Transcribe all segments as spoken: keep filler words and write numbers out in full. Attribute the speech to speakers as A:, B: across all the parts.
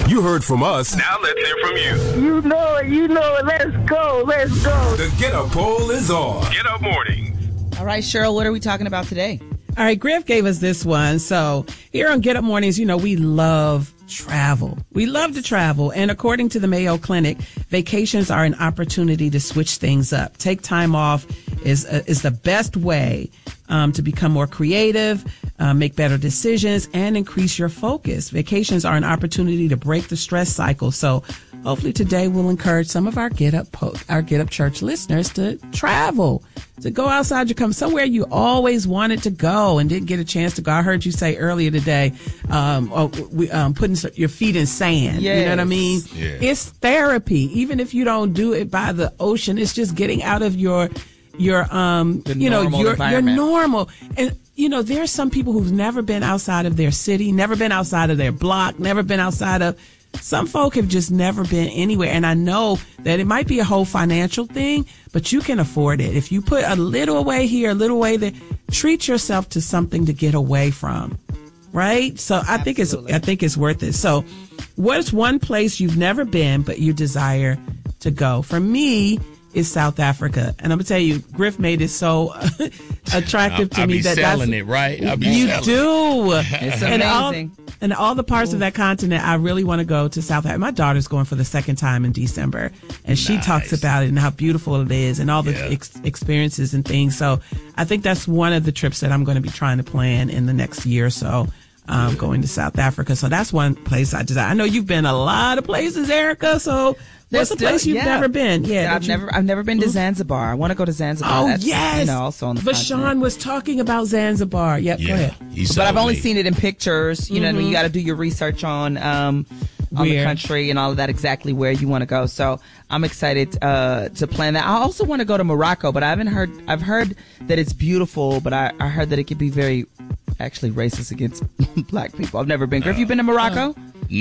A: You heard from us. Now let's hear from you.
B: You know it. You know it. Let's go. Let's go.
A: The Get Up poll is on. Get Up Mornings.
C: All right, Cheryl, what are we talking about today?
D: All right, Griff gave us this one. So here on Get Up Mornings, you know, we love travel. We love to travel. And according to the Mayo Clinic, vacations are an opportunity to switch things up. Take time off is uh, is the best way um, to become more creative, uh, make better decisions, and increase your focus. Vacations are an opportunity to break the stress cycle. So hopefully today we'll encourage some of our Get Up po- our Get Up Church listeners to travel, to go outside your come somewhere you always wanted to go and didn't get a chance to go. I heard you say earlier today, um, oh, we, um, putting your feet in sand. Yes. You know what I mean?
E: Yeah.
D: It's therapy. Even if you don't do it by the ocean, it's just getting out of your, your, um,
C: The
D: you know,
C: normal
D: your, your
C: environment.
D: normal. And, you know, there's some people who've never been outside of their city, never been outside of their block, never been outside of, some folk have just never been anywhere. And I know that it might be a whole financial thing, but you can afford it. If you put a little away here, a little away there, treat yourself to something to get away from. Right? So I think it's, I think it's worth it. So what's one place you've never been, but you desire to go? For me, it's South Africa. And I'm going to tell you, Griff made it so attractive to
E: I'll
D: me
E: be
D: that
E: selling
D: that's,
E: it, right? I'll be
D: you
E: selling
D: do.
E: It.
C: It's
D: and all,
C: amazing.
D: and all the parts of that continent, I really want to go to South Africa. My daughter's going for the second time in December, and she
E: Nice.
D: talks about it and how beautiful it is and all the
E: Yeah.
D: ex- experiences and things. So I think that's one of the trips that I'm going to be trying to plan in the next year or so. Um, going to South Africa. So that's one place I desire. I know you've been a lot of places, Erica. So
C: There's
D: what's a
C: still-
D: place you've
C: yeah.
D: never been? Yeah,
C: I've
D: that you-
C: never I've never been to Zanzibar. I want to go to Zanzibar.
D: Oh,
C: That's,
D: yes.
C: You know, also on the
D: Vashawn
C: continent.
D: was talking about Zanzibar. Yep,
E: Yeah.
D: go ahead.
E: He
C: But
E: sold
C: I've only
E: me.
C: seen it in pictures. You know what I mean? You got to do your research on um on the
D: Where?
C: country and all of that, exactly where you want to go. So I'm excited uh to plan that. I also want to go to Morocco, but I haven't heard. I've heard that it's beautiful, but I, I heard that it could be very actually racist against black people. I've never been. Griff, you been to Morocco?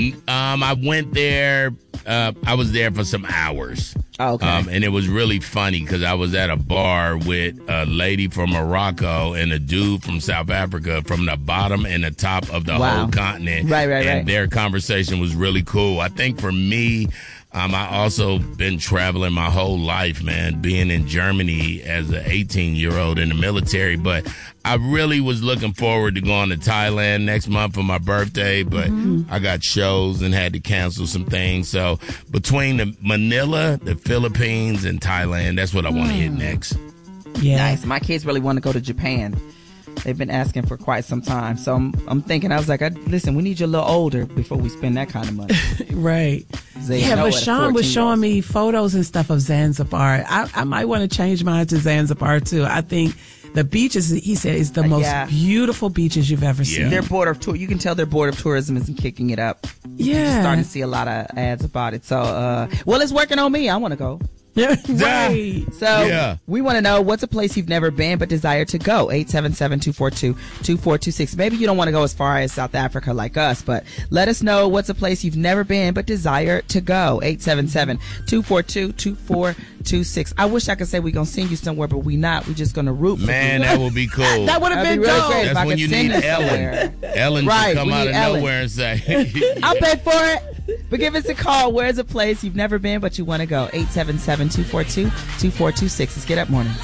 E: Um, I went there. Uh, I was there for some hours.
C: Oh, okay.
E: Um, and it was really funny because I was at a bar with a lady from Morocco and a dude from South Africa, from the bottom and the top of the
C: Wow.
E: whole continent.
C: Right, right,
E: and
C: right.
E: their conversation was really cool. I think for me, um, I also been traveling my whole life, man, being in Germany as an eighteen-year-old in the military. But I really was looking forward to going to Thailand next month for my birthday, but I got shows and had to cancel some things. So between the Manila, the Philippines, and Thailand, that's what I want to hit next.
D: Yeah.
C: Nice. My kids really want to go to Japan. They've been asking for quite some time. So I'm I'm thinking, I was like, I, listen, we need you a little older before we spend that kind of money.
D: Right.
C: They
D: Yeah,
C: know
D: but
C: at
D: Sean was
C: fourteen
D: showing me photos and stuff of Zanzibar. I, I might want to change mine to Zanzibar too. I think the beaches, he said, is the
C: Uh,
D: most
C: yeah.
D: beautiful beaches you've ever seen.
C: Their board of tour, you can tell their board of tourism isn't kicking it up.
D: Yeah.
C: You're just starting to see a lot of ads about it. So, uh, well, it's working on me. I want to go.
D: Right.
C: So
E: Yeah.
C: we want to know, what's a place you've never been but desire to go? eight seven seven, two four two, two four two six. Maybe you don't want to go as far as South Africa like us, but let us know what's a place you've never been but desire to go. eight seven seven, two four two, two four two six. I wish I could say we're going to send you somewhere, but we not. We're just going to root for
E: Man,
C: you.
E: that would be cool.
D: That would have
C: That'd
D: been
C: be really
D: dope.
C: great. If I
E: That's when
C: could
E: you
C: send
E: need
C: you
E: Ellen.
C: somewhere.
E: Ellen
C: Right,
E: should come
C: we
E: out
C: need
E: of
C: Ellen.
E: nowhere and say,
C: I'll pay for it. But give us a call. Where's a place you've never been but you want to go? eight seven seven, two four two, two four two six. Let's Get Up Mornings.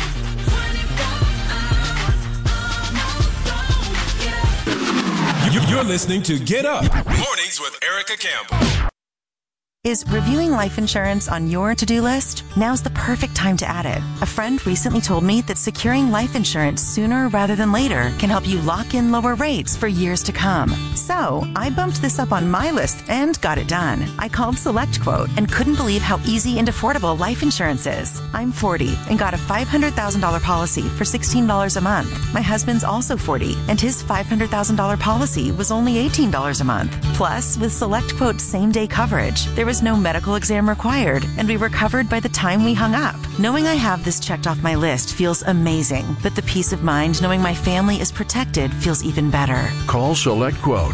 A: You- You're listening to Get Up Mornings with Erica Campbell.
F: Is reviewing life insurance on your to-do list? Now's the perfect time to add it. A friend recently told me that securing life insurance sooner rather than later can help you lock in lower rates for years to come. So I bumped this up on my list and got it done. I called SelectQuote and couldn't believe how easy and affordable life insurance is. I'm forty and got a five hundred thousand dollars policy for sixteen dollars a month. My husband's also forty and his five hundred thousand dollars policy was only eighteen dollars a month. Plus, with SelectQuote's same-day coverage, there was no medical exam required, and we were covered by the time we hung up. Knowing I have this checked off my list feels amazing, but the peace of mind knowing my family is protected feels even better.
G: Call SelectQuote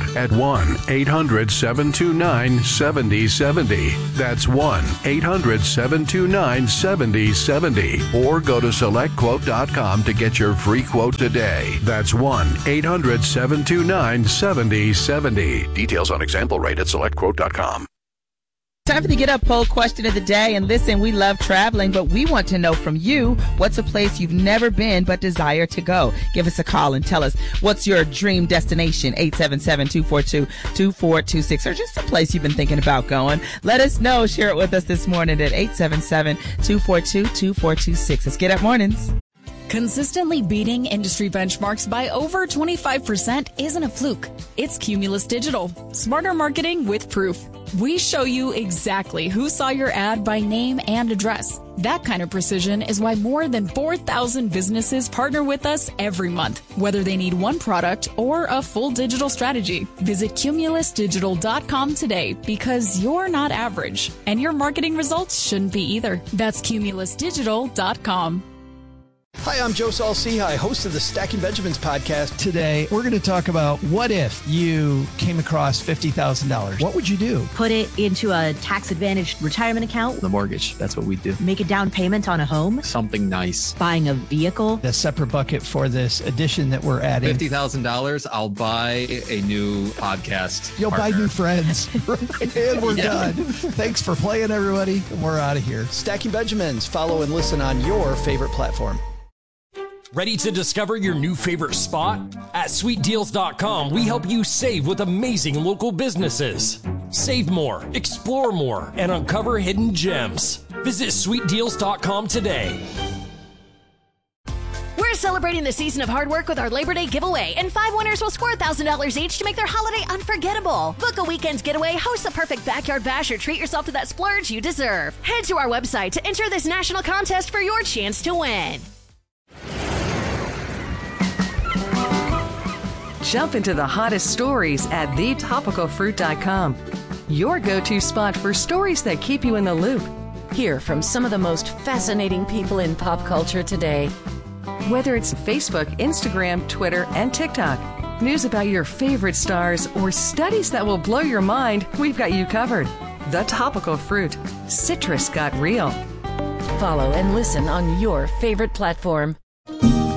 G: at one eight hundred seven two nine seven zero seven zero. That's one eight hundred seven two nine seven zero seven zero. Or go to select quote dot com to get your free quote today. That's one eight hundred seven two nine seven zero seven zero. Details on example rate at select quote dot com.
C: Time for the Get Up poll question of the day. And listen, we love traveling, but we want to know from you, what's a place you've never been but desire to go? Give us a call and tell us what's your dream destination, eight seven seven, two four two, two four two six, or just a place you've been thinking about going. Let us know. Share it with us this morning at eight seven seven, two four two, two four two six. Let's Get Up Mornings.
H: Consistently beating industry benchmarks by over twenty-five percent isn't a fluke. It's Cumulus Digital. Smarter marketing with proof. We show you exactly who saw your ad by name and address. That kind of precision is why more than four thousand businesses partner with us every month, whether they need one product or a full digital strategy. Visit cumulus digital dot com today, because you're not average, and your marketing results shouldn't be either. That's cumulus digital dot com.
I: Hi, I'm Joe Saul-Sehy, host of the Stacking Benjamins podcast.
J: Today, we're going to talk about what if you came across fifty thousand dollars. What would you do?
K: Put it into a tax-advantaged retirement account.
L: The mortgage, that's what we do.
K: Make a down payment on a home.
L: Something nice.
K: Buying a vehicle.
J: A separate bucket for this addition that we're adding.
L: fifty thousand dollars, I'll buy a new podcast
J: You'll
L: partner.
J: buy new friends. And we're
L: Yeah.
J: done. Thanks for playing, everybody. We're out of here.
I: Stacking Benjamins. Follow and listen on your favorite platform.
M: Ready to discover your new favorite spot? At sweet deals dot com, we help you save with amazing local businesses. Save more, explore more, and uncover hidden gems. Visit sweet deals dot com today.
N: We're celebrating the season of hard work with our Labor Day giveaway, and five winners will score one thousand dollars each to make their holiday unforgettable. Book a weekend's getaway, host the perfect backyard bash, or treat yourself to that splurge you deserve. Head to our website to enter this national contest for your chance to win.
O: Jump into the hottest stories at the topical fruit dot com. Your go-to spot for stories that keep you in the loop. Hear from some of the most fascinating people in pop culture today. Whether it's Facebook, Instagram, Twitter, and TikTok, news about your favorite stars, or studies that will blow your mind, we've got you covered. The Topical Fruit. Citrus got real.
P: Follow and listen on your favorite platform.